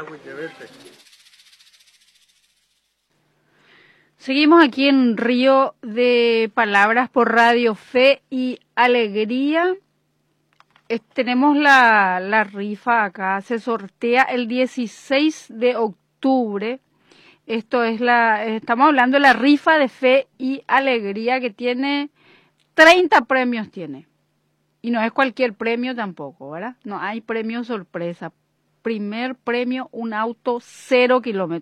Seguimos aquí en Río de Palabras por Radio Fe y Alegría. Tenemos la rifa acá, se sortea el 16 de octubre. Estamos hablando de la rifa de Fe y Alegría, que tiene 30 premios tiene. Y no es cualquier premio tampoco, ¿verdad? No hay premio sorpresa. Primer premio, un auto 0 kilómetros.